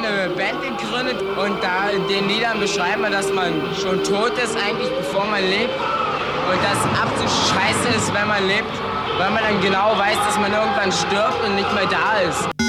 eine Band gegründet und da in den Liedern beschreiben wir, dass man schon tot ist eigentlich, bevor man lebt. Und dass absolut scheiße ist, wenn man lebt, weil man dann genau weiß, dass man irgendwann stirbt und nicht mehr da ist.